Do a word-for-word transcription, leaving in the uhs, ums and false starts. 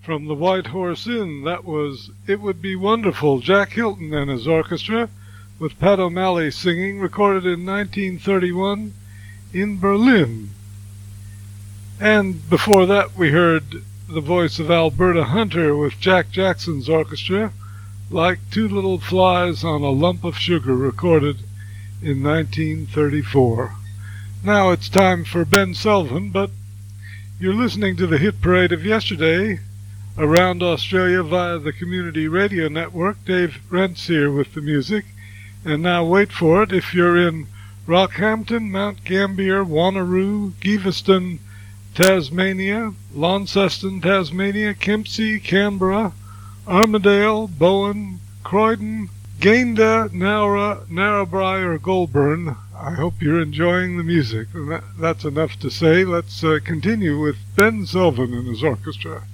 From the White Horse Inn, that was It Would Be Wonderful, Jack Hilton and his orchestra, with Pat O'Malley singing, recorded in nineteen thirty-one in Berlin. And before that we heard the voice of Alberta Hunter with Jack Jackson's orchestra, Like Two Little Flies on a Lump of Sugar, recorded in nineteen thirty-four. Now it's time for Ben Sullivan, but you're listening to the hit parade of yesterday around Australia via the Community Radio Network. Dave Rentz here with the music. And now wait for it. If you're in Rockhampton, Mount Gambier, Wanneroo, Giveston, Tasmania, Launceston, Tasmania, Kempsey, Canberra, Armidale, Bowen, Croydon, Gayndah, Nowra, Narrabri, or Goulburn, I hope you're enjoying the music. And that, that's enough to say. Let's uh, continue with Ben Sullivan and his orchestra.